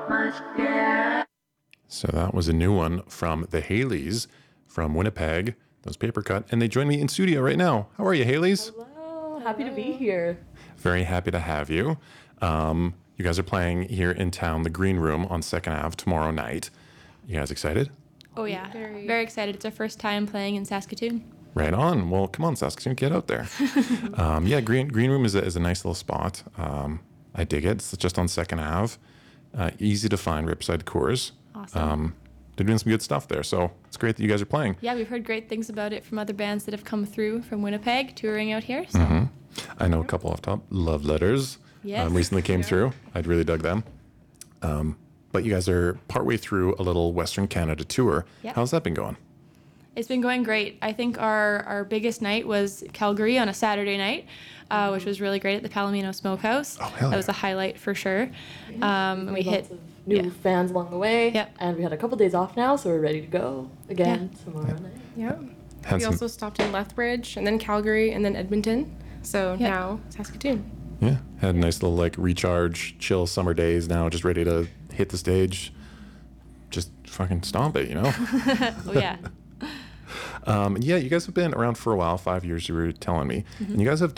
So that was a new one from the Haleys from Winnipeg. Those Paper Cut, and they join me in studio right now. How are you, Haleys? Hello, happy to be here. Very happy to have you. You guys are playing here in town, the Green Room on 2nd Ave tomorrow night. You guys excited? Oh yeah, very excited. It's our first time playing in Saskatoon. Right on. Well, come on, Saskatoon, get out there. Yeah, Green Room is a nice little spot. I dig it. It's just on 2nd Ave. Easy to find, Ripside Coors. Awesome. They're doing some good stuff there, so it's great that you guys are playing. Yeah, we've heard great things about it from other bands that have come through from Winnipeg touring out here. So. I know a couple off top. Love Letters Yes. recently came through. I'd really dug them. But you guys are partway through a little Western Canada tour. Yep. How's that been going? It's been going great. I think our biggest night was Calgary on a Saturday night, which was really great at the Palomino Smokehouse. Oh, hell That yeah. was a highlight for sure. We hit Lots of new fans along the way. Yep. And we had a couple days off now, so we're ready to go again tomorrow night. Yeah. Had We some- also stopped in Lethbridge and then Calgary and then Edmonton. So now Saskatoon. Yeah, had a nice little like recharge, chill summer days now, just ready to hit the stage, just fucking stomp it, you know? Oh yeah. Yeah, you guys have been around for a while, 5 years you were telling me. And you guys have